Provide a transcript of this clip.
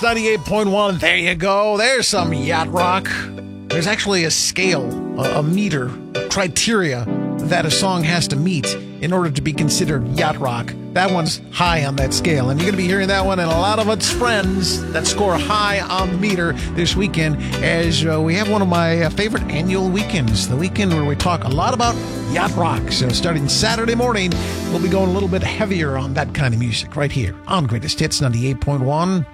98.1. There you go. There's some yacht rock. There's actually a scale, a meter, a criteria that a song has to meet in order to be considered yacht rock. That one's high on that scale, and you're going to be hearing that one and a lot of its friends that score high on the meter this weekend as we have one of my favorite annual weekends, the weekend where we talk a lot about yacht rock. So starting Saturday morning, we'll be going a little bit heavier on that kind of music right here on Greatest Hits 98.1.